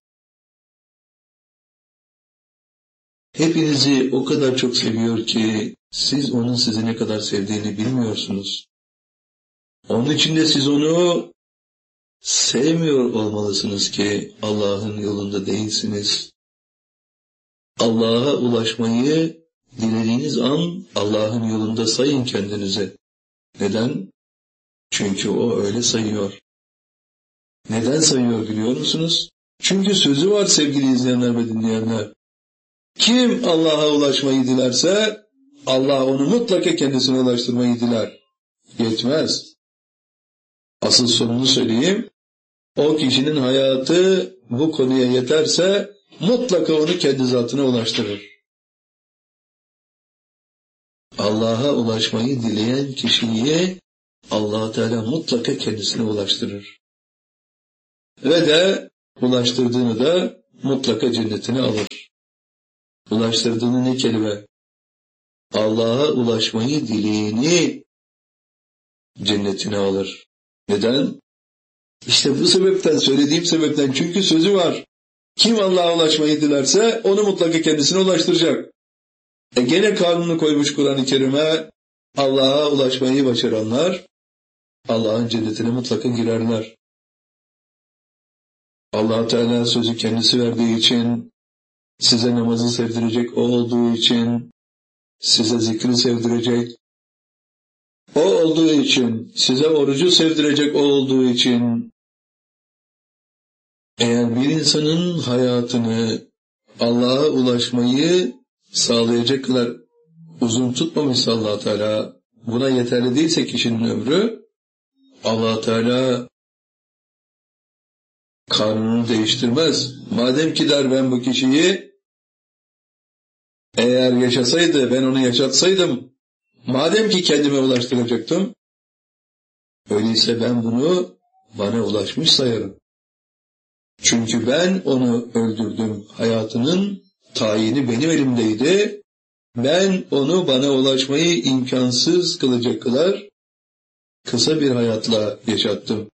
hepinizi o kadar çok seviyor ki siz onun sizi ne kadar sevdiğini bilmiyorsunuz. Onun için de siz onu sevmiyor olmalısınız ki Allah'ın yolunda değilsiniz. Allah'a ulaşmayı dilediğiniz an Allah'ın yolunda sayın kendinize. Neden? Çünkü o öyle sayıyor. Neden sayıyor biliyor musunuz? Çünkü sözü var sevgili izleyenler ve dinleyenler. Kim Allah'a ulaşmayı dilerse Allah onu mutlaka kendisine ulaştırmayı diler. Yetmez. Asıl sonunu söyleyeyim. O kişinin hayatı bu konuya yeterse mutlaka onu kendi zatına ulaştırır. Allah'a ulaşmayı dileyen kişiyi Allah Teala mutlaka kendisine ulaştırır. Ve de ulaştırdığını da mutlaka cennetine alır. Ulaştırdığını ne kelime? Allah'a ulaşmayı dileyeni cennetine alır. Neden? İşte bu sebepten, söylediğim sebepten, çünkü sözü var. Kim Allah'a ulaşmayı dilerse onu mutlaka kendisine ulaştıracak. E gene kanunu koymuş Kur'an-ı Kerim'e, Allah'a ulaşmayı başaranlar Allah'ın cennetine mutlaka girerler. Allah Teala sözü kendisi verdiği için, size namazı sevdirecek o olduğu için, size zikri sevdirecek o olduğu için, size orucu sevdirecek o olduğu için, eğer bir insanın hayatını Allah'a ulaşmayı sağlayacak kadar uzun tutmamışsa Allah Teala, buna yeterli değilse kişinin ömrü, Allah Teala kanunu değiştirmez. Madem ki der, ben bu kişiyi eğer yaşasaydı, ben onu yaşatsaydım, madem ki kendime ulaştıracaktım, öyleyse ben bunu bana ulaşmış sayarım. Çünkü ben onu öldürdüm. Hayatının tayini benim elimdeydi. Ben onu bana ulaşmayı imkansız kılacak kadar kısa bir hayatla yaşattım.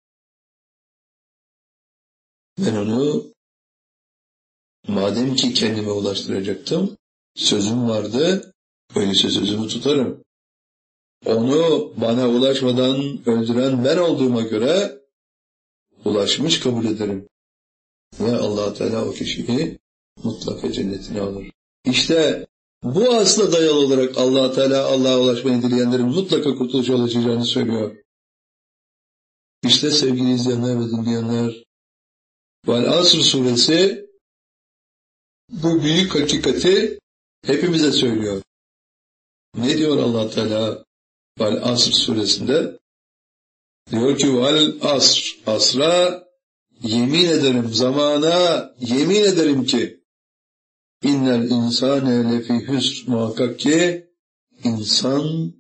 Ben onu madem ki kendime ulaştıracaktım, sözüm vardı, öyleyse sözümü tutarım. Onu bana ulaşmadan öldüren ben olduğuma göre ulaşmış kabul ederim. Ve Allah Teala o kişiyi mutlaka cennetine alır. İşte bu asla dayalı olarak Allah Teala Allah'a ulaşmayı dileyenlerin mutlaka kurtuluşa ulaşacağını söylüyor. İşte sevgili izleyenler ve dinleyenler, Vel-Asr suresi bu büyük hakikati hepimize söylüyor. Ne diyor Allah Teala Vel-Asr suresinde? Diyor ki Vel-Asr, asra yemin ederim, zamana yemin ederim ki innel insane lefi hüsr, muhakkak ki insan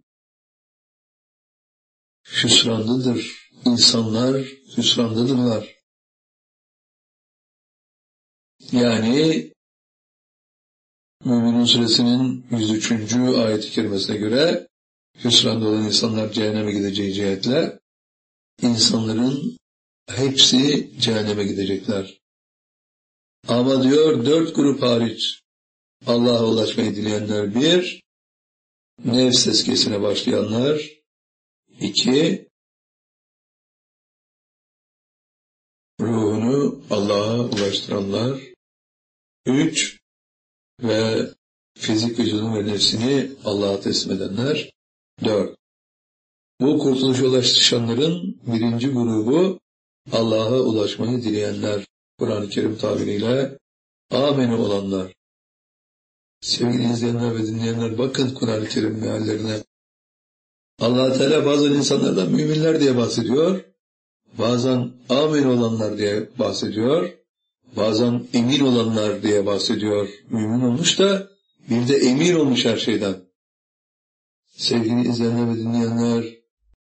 hüsrandadır. İnsanlar hüsrandadırlar. Yani Müminun suresinin yüz üçüncü ayet-i kerimesine göre hüsranda olan insanlar cehenneme gideceği cihetle insanların hepsi cehenneme gidecekler. Ama diyor dört grup hariç, Allah'a ulaşmayı dileyenler bir, nefs tezkiyesine başlayanlar iki, ruhunu Allah'a ulaştıranlar üç ve fizik vücudunu ve nefsini Allah'a teslim edenler dört. Bu kurtuluşa ulaşanların birinci grubu Allah'a ulaşmayı dileyenler, Kur'an-ı Kerim tabiriyle amenü olanlar. Sevgili izleyenler ve dinleyenler, bakın Kur'an-ı Kerim meallerine. Allah Teala bazen insanlardan müminler diye bahsediyor, bazen amenü olanlar diye bahsediyor, bazen emin olanlar diye bahsediyor. Mümin olmuş da bir de emin olmuş her şeyden. Sevgili izleyenler ve dinleyenler,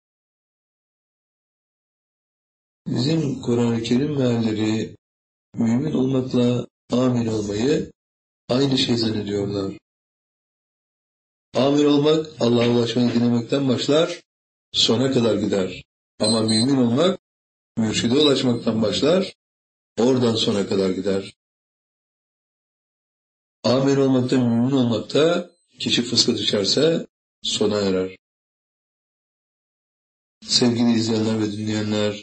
bizim Kur'an-ı Kerim mealleri mümin olmakla amin olmayı aynı şey zannediyorlar. Amin olmak Allah'a ulaşmayı dilemekten başlar, sona kadar gider. Ama mümin olmak mürşide ulaşmaktan başlar, oradan sona kadar gider. Amin olmakta, mümin olmakta kişi fıska düşerse sona erer. Sevgili izleyenler ve dinleyenler,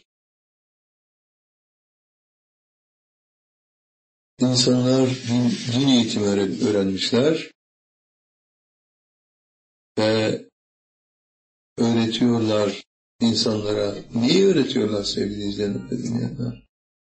İnsanlar din, din eğitimi öğrenmişler ve öğretiyorlar insanlara. Neyi öğretiyorlar sevgili izleyenler ve dinleyenler?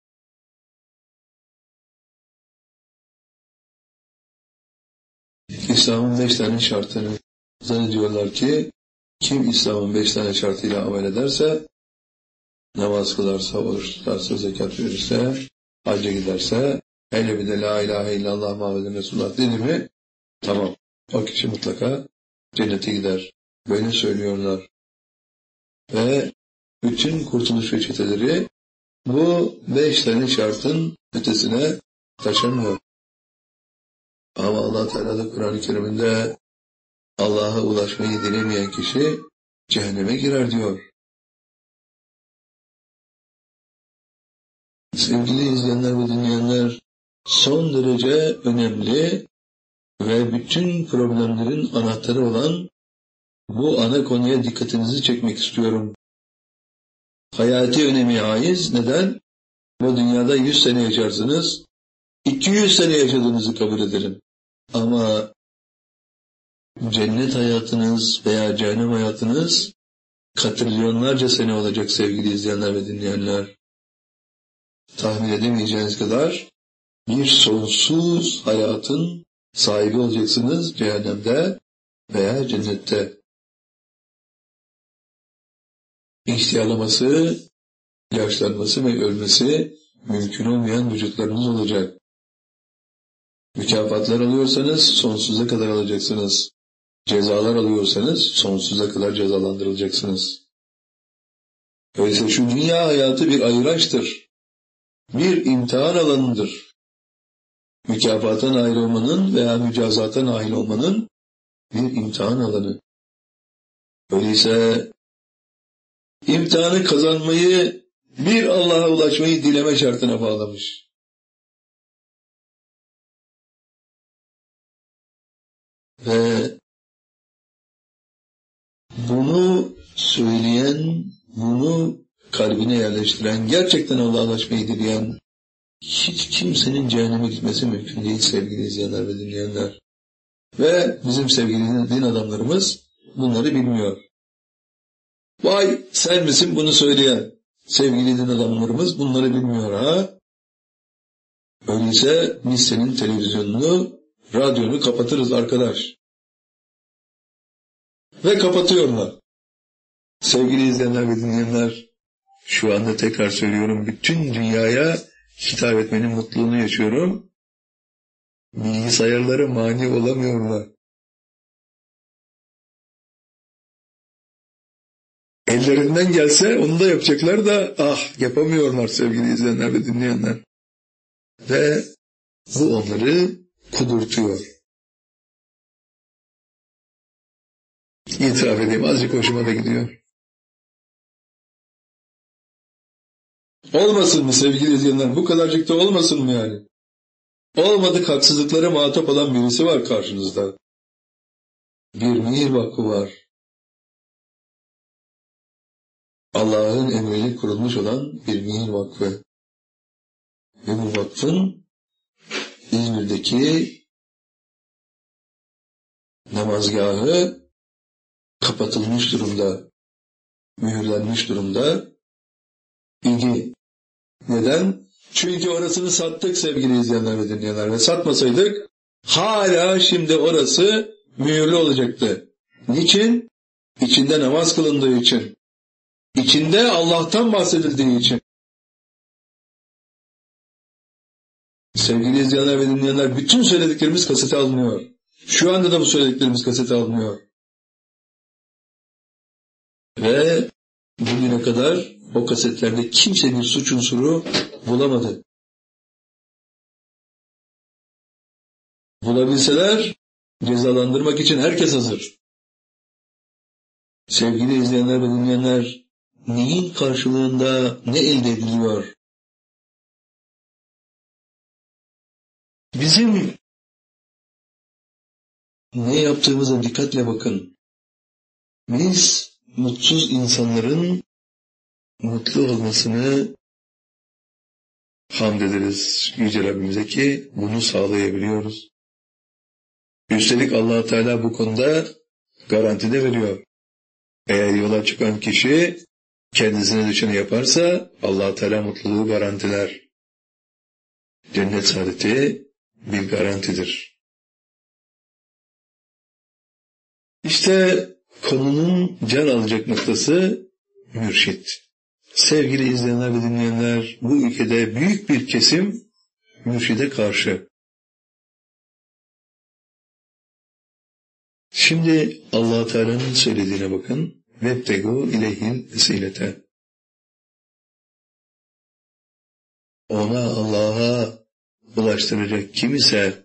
İslam'ın beş tane şartını zannediyorlar ki kim İslam'ın beş tane şartıyla amel ederse, namaz kılarsa, oruç tutarsa, zekat verirse, hacca giderse, hele bir de la ilahe illallah Muhammeden Resulullah dedi mi, tamam, o kişi mutlaka cennete gider. Böyle söylüyorlar. Ve bütün kurtuluş reçeteleri bu beş tane şartın ötesine taşımıyor. Ama Allah Teala da Kur'an-ı Kerim'inde Allah'a ulaşmayı dilemeyen kişi cehenneme girer diyor. Sevgili izleyenler ve dinleyenler, son derece önemli ve bütün problemlerin anahtarı olan bu ana konuya dikkatinizi çekmek istiyorum. Hayati önemi haiz. Neden? Bu dünyada yüz sene yaşarsınız, iki yüz sene yaşadığınızı kabul ederim. Ama cennet hayatınız veya cehennem hayatınız katrilyonlarca sene olacak sevgili izleyenler ve dinleyenler. Tahmin edemeyeceğiniz kadar bir sonsuz hayatın sahibi olacaksınız cehennemde veya cennette. İhtiyarlaması, yaşlanması ve ölmesi mümkün olmayan vücutlarınız olacak. Mükafatlar alıyorsanız sonsuza kadar alacaksınız. Cezalar alıyorsanız sonsuza kadar cezalandırılacaksınız. Öyleyse şu dünya hayatı bir ayıraçtır. Bir imtihan alanıdır. Mükafata nail olmanın veya mücazata nail olmanın bir imtihan alanı. Öyleyse imtihanı kazanmayı bir Allah'a ulaşmayı dileme şartına bağlamış. Ve bunu söyleyen, bunu kalbine yerleştiren, gerçekten Allah'a ulaşmayı dileyen hiç kimsenin cehenneme gitmesi mümkün değil sevgili izleyenler ve dinleyenler. Ve bizim sevgili din adamlarımız bunları bilmiyor. Vay sen misin bunu söyleyen? Sevgili din adamlarımız bunları bilmiyor ha. Öyleyse biz senin televizyonunu, radyonu kapatırız arkadaş. Ve kapatıyorlar. Sevgili izleyenler ve dinleyenler, şu anda tekrar söylüyorum, bütün dünyaya hitap etmenin mutluluğunu yaşıyorum. Bilgisayarlara mani olamıyorlar. Ellerinden gelse onu da yapacaklar da ah yapamıyorlar sevgili izleyenler ve dinleyenler. Ve bu onları kudurtuyor. İtiraf edeyim, azıcık hoşuma da gidiyor. Olmasın mı sevgili izleyenler? Bu kadarcık da olmasın mı yani? Olmadık haksızlıklara muhatap olan birisi var karşınızda. Bir mihir vakfı var. Allah'ın emriyle kurulmuş olan bir mihir vakfı. Ve bu vakfın İzmir'deki namazgahı kapatılmış durumda, mühürlenmiş durumda. İlgi. Neden? Çünkü orasını sattık sevgili izleyenler ve dinleyenler. Ve satmasaydık hala şimdi orası mühürlü olacaktı. Niçin? İçinde namaz kılındığı için. İçinde Allah'tan bahsedildiği için. Sevgili izleyenler ve dinleyenler, bütün söylediklerimiz kasete alınıyor. Şu anda da bu söylediklerimiz kasete alınıyor. Ve bugüne kadar o kasetlerde kimse bir suç unsuru bulamadı. Bulabilseler cezalandırmak için herkes hazır. Sevgili izleyenler ve dinleyenler, neyin karşılığında ne elde ediliyor? Bizim ne yaptığımıza dikkatle bakın. Biz mutsuz insanların mutlu olmasını hamd ederiz Yüce Rabbimize ki bunu sağlayabiliyoruz. Üstelik Allah Teala bu konuda garanti de veriyor. Eğer yola çıkan kişi kendisine düşeni yaparsa Allah Teala mutluluğu garantiler. Cennet saadeti bir garantidir. İşte konunun can alacak noktası mürşit. Sevgili izleyenler ve dinleyenler, bu ülkede büyük bir kesim mürşide karşı. Şimdi Allah Teala'nın söylediğine bakın. Vebtegu ileyhil vesilete. Ona Allah'a ulaştıracak kim ise